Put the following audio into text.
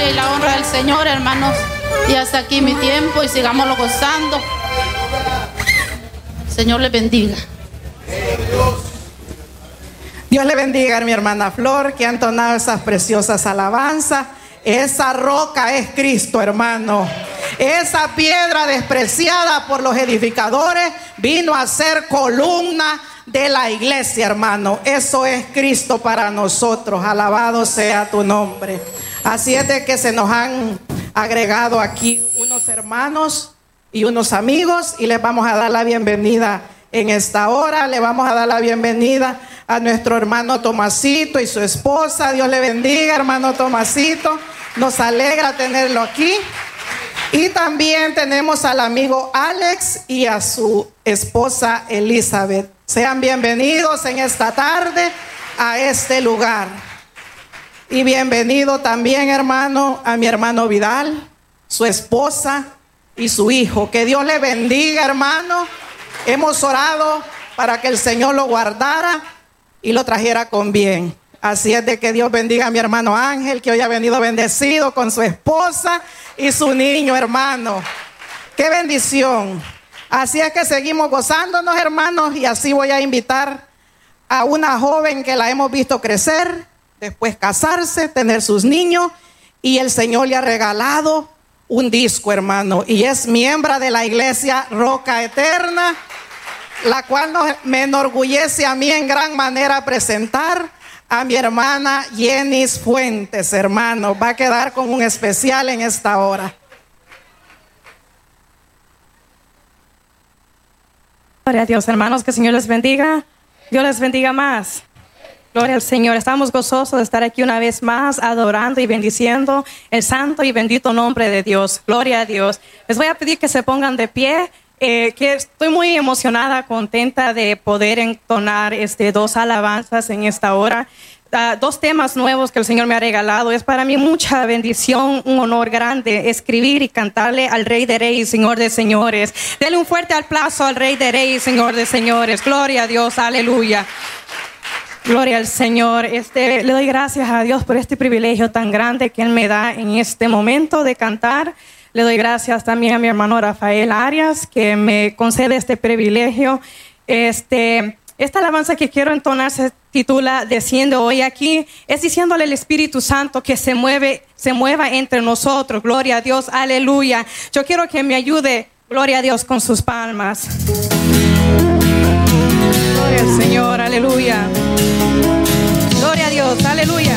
gloria y la honra del Señor, hermanos. Y hasta aquí mi tiempo y sigámoslo gozando. Señor le bendiga. Dios le bendiga a mi hermana Flor, que ha entonado esas preciosas alabanzas. Esa roca es Cristo, hermano. Esa piedra despreciada por los edificadores vino a ser columna de la iglesia, hermano. Eso es Cristo para nosotros. Alabado sea tu nombre. Así es de que se nos han agregado aquí unos hermanos y unos amigos, y les vamos a dar la bienvenida en esta hora. Le vamos a dar la bienvenida a nuestro hermano Tomasito y su esposa. Dios le bendiga, hermano Tomasito. Nos alegra tenerlo aquí. Y también tenemos al amigo Alex y a su esposa Elizabeth. Sean bienvenidos en esta tarde a este lugar. Y bienvenido también, hermano, a mi hermano Vidal, su esposa y su hijo. Que Dios le bendiga, hermano. Hemos orado para que el Señor lo guardara y lo trajera con bien. Así es de que Dios bendiga a mi hermano Ángel, que hoy ha venido bendecido con su esposa y su niño, hermano. ¡Qué bendición! Así es que seguimos gozándonos, hermanos, y así voy a invitar a una joven que la hemos visto crecer, después casarse, tener sus niños, y el Señor le ha regalado un disco, hermano, y es miembro de la iglesia Roca Eterna, la cual me enorgullece a mí en gran manera presentar a mi hermana Yenis Fuentes, hermano. Va a quedar con un especial en esta hora. Gloria a Dios, hermanos, que el Señor les bendiga. Dios les bendiga más. Gloria al Señor. Estamos gozosos de estar aquí una vez más, adorando y bendiciendo el santo y bendito nombre de Dios. Gloria a Dios. Les voy a pedir que se pongan de pie. Que estoy muy emocionada, contenta de poder entonar dos alabanzas en esta hora. Dos temas nuevos que el Señor me ha regalado. Es para mí mucha bendición, un honor grande escribir y cantarle al Rey de Reyes, Señor de Señores. Denle un fuerte aplauso al Rey de Reyes, Señor de Señores. Gloria a Dios, aleluya. Gloria al Señor. Le doy gracias a Dios por este privilegio tan grande que Él me da en este momento de cantar. Le doy gracias también a mi hermano Rafael Arias, que me concede este privilegio. Esta alabanza que quiero entonar se titula Desciende hoy aquí. Es diciéndole al Espíritu Santo que se mueva entre nosotros. Gloria a Dios, aleluya. Yo quiero que me ayude, gloria a Dios, con sus palmas. Gloria al Señor, aleluya. Gloria a Dios, aleluya.